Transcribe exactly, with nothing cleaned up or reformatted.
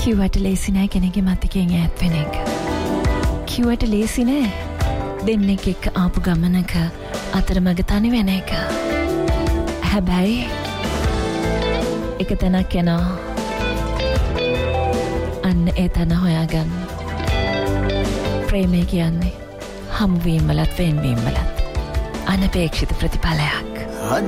කිව්වට ලේසි නෑ කෙනෙක්ගේ මතකයෙන් ඈත් වෙන එක. කිව්වට ලේසි නෑ දෙන්නෙක් එක්ක ආපු ගමනක අතරමඟ තනි වෙන එක. හැබැයි එක තැනක් යනවා. අන්න ඒ තැන හොයාගන්න. ප්‍රේමය කියන්නේ හමුවීම් වලත් වෙන්වීම් වලත් අනපේක්ෂිත ප්‍රතිඵලයක්.